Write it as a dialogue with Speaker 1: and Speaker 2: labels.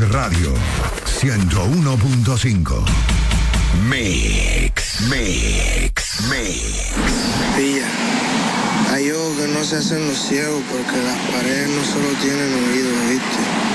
Speaker 1: Radio 101.5. Mix.
Speaker 2: Pilla, hay ojos que no se hacen los ciegos porque las paredes no solo tienen oídos, ¿viste?